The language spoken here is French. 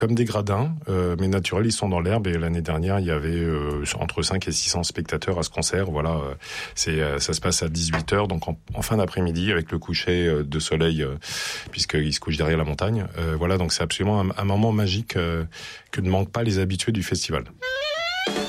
Comme des gradins, mais naturels, ils sont dans l'herbe. Et l'année dernière, il y avait entre 5 et 600 spectateurs à ce concert. Voilà, ça se passe à 18h, donc en fin d'après-midi, avec le coucher de soleil, puisqu'il se couche derrière la montagne. Voilà, donc c'est absolument un moment magique que ne manquent pas les habitués du festival.